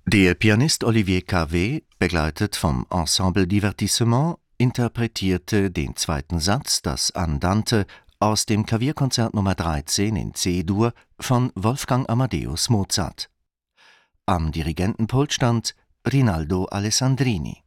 Der Pianist Olivier Cavée, begleitet vom Ensemble Divertissement, interpretierte den zweiten Satz, das Andante, aus dem Klavierkonzert Nr. 13 in C-Dur von Wolfgang Amadeus Mozart. Am Dirigentenpult stand Rinaldo Alessandrini.